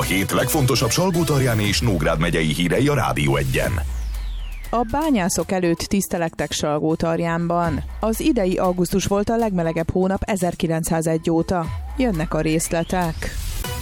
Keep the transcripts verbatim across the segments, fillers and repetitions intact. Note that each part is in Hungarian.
hét legfontosabb Salgótarján és Nógrád megyei hírei a Rádió Egyen. A bányászok előtt tisztelektek Salgótarjánban. Az idei augusztus volt a legmelegebb hónap ezerkilencszázegy óta. Jönnek a részletek.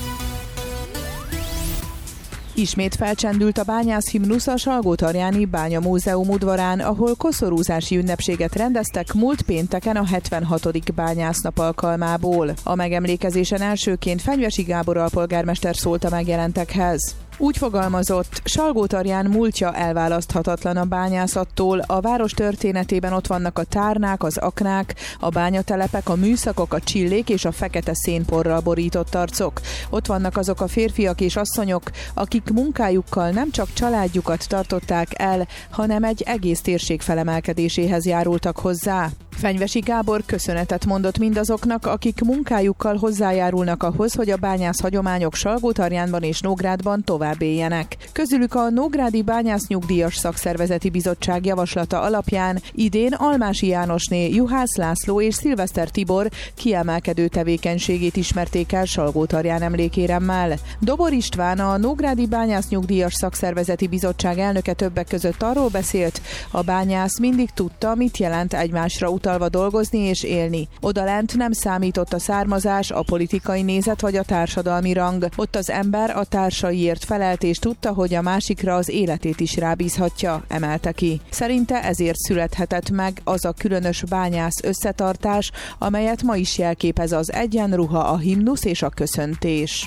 Ismét felcsendült a bányászhimnusz a Salgótarjáni Bányamúzeum udvarán, ahol koszorúzási ünnepséget rendeztek múlt pénteken a hetvenhatodik bányásznap alkalmából. A megemlékezésen elsőként Fenyvesi Gábor alpolgármester szólt a megjelentekhez. Úgy fogalmazott, Salgótarján múltja elválaszthatatlan a bányászattól, a város történetében ott vannak a tárnák, az aknák, a bányatelepek, a műszakok, a csillék és a fekete szénporral borított arcok. Ott vannak azok a férfiak és asszonyok, akik munkájukkal nem csak családjukat tartották el, hanem egy egész térség felemelkedéséhez járultak hozzá. Fenyvesi Gábor köszönetet mondott mindazoknak, akik munkájukkal hozzájárulnak ahhoz, hogy a bányász hagyományok Salgótarjánban és Nógrádban tovább éljenek. Közülük a Nógrádi Bányásznyugdíjas Szakszervezeti Bizottság javaslata alapján idén Almási Jánosné, Juhász László és Szilveszter Tibor kiemelkedő tevékenységét ismerték el Salgótarján emlékéremmel. Dobor István, a Nógrádi Bányásznyugdíjas Szakszervezeti Bizottság elnöke többek között arról beszélt, a bányász mindig tudta, mit jelent egymásra utalva dolgozni és élni. Odalent nem számított a származás, a politikai nézet vagy a társadalmi rang. Ott az ember a társaiért felelt és tudta, hogy a másikra az életét is rábízhatja, emelte ki. Szerinte ezért születhetett meg az a különös bányász összetartás, amelyet ma is jelképez az egyenruha, a himnusz és a köszöntés.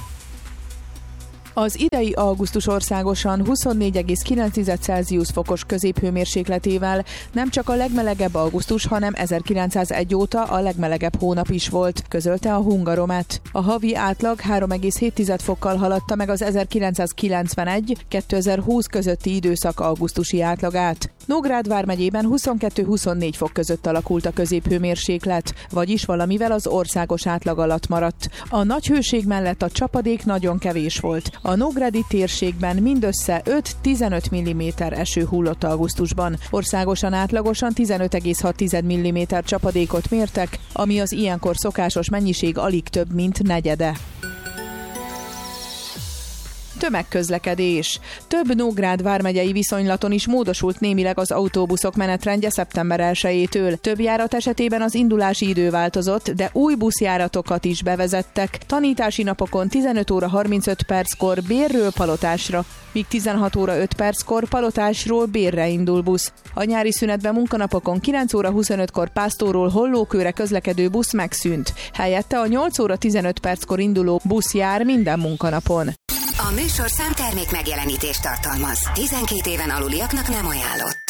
Az idei augusztus országosan huszonnégy egész kilenc Celsius fokos középhőmérsékletével nem csak a legmelegebb augusztus, hanem ezerkilencszázegy óta a legmelegebb hónap is volt, közölte a Hungaromet. A havi átlag három egész hét fokkal haladta meg az ezerkilencszázkilencvenegy - kétezer-húsz közötti időszak augusztusi átlagát. Nógrád vármegyében huszonkettő-huszonnégy fok között alakult a középhőmérséklet, vagyis valamivel az országos átlag alatt maradt. A nagy hőség mellett a csapadék nagyon kevés volt. A nógrádi térségben mindössze öt-tizenöt milliméter eső hullott augusztusban. Országosan átlagosan tizenöt egész hat milliméter csapadékot mértek, ami az ilyenkor szokásos mennyiség alig több, mint negyede. Tömegközlekedés. Több Nógrád vármegyei viszonylaton is módosult némileg az autóbuszok menetrendje szeptember elsejétől. Több járat esetében az indulási idő változott, de új buszjáratokat is bevezettek. Tanítási napokon tizenöt óra harmincöt perckor Bérről Palotásra, míg tizenhat óra öt perckor Palotásról Bérre indul busz. A nyári szünetben munkanapokon kilenc óra huszonötkor Pásztorról Hollókőre közlekedő busz megszűnt. Helyette a nyolc óra tizenöt perckor induló busz jár minden munkanapon. A műsorszám termék megjelenítést tartalmaz. tizenkét éven aluliaknak nem ajánlott.